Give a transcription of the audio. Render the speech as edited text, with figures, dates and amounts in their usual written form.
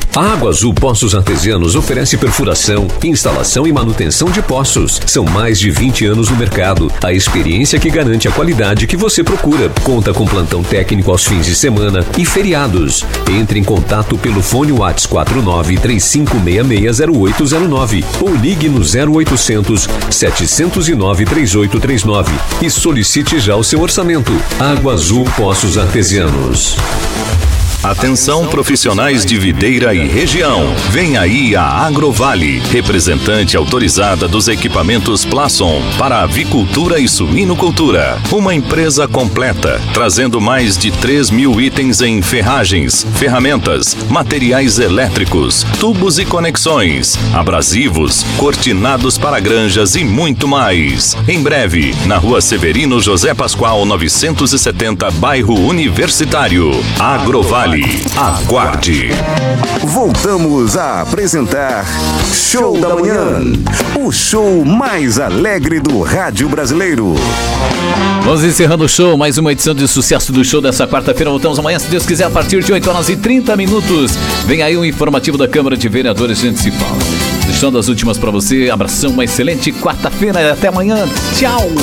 A Água Azul Poços Artesianos oferece perfuração, instalação e manutenção de poços. São mais de 20 anos no mercado. A experiência que garante a qualidade que você procura. Conta com plantão técnico aos fins de semana e feriados. Entre em contato pelo fone WhatsApp 49-3566-0809 ou ligue no 0800 709 3839 e solicite já o seu orçamento. Água Azul Poços Artesianos. Atenção profissionais de Videira e região. Vem aí a Agrovale, representante autorizada dos equipamentos Plasson para avicultura e suinocultura. Uma empresa completa, trazendo mais de 3.000 itens em ferragens, ferramentas, materiais elétricos, tubos e conexões, abrasivos, cortinados para granjas e muito mais. Em breve, na Rua Severino José Pascoal 970, bairro Universitário. Agrovale. Aguarde. Voltamos a apresentar Show da Manhã, o show mais alegre do rádio brasileiro. Vamos encerrando o show, mais uma edição de sucesso do show dessa quarta-feira. Voltamos amanhã, se Deus quiser, a partir de 8h30. Vem aí o informativo da Câmara de Vereadores, a gente se fala. Deixando as últimas para você, abração, uma excelente quarta-feira, até amanhã, tchau!